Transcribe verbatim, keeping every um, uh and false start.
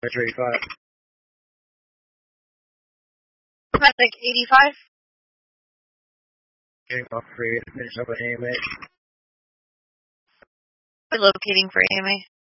Measure eighty-five. I think eighty-five. Getting off free. Finish up with A M A. Locating for A M A.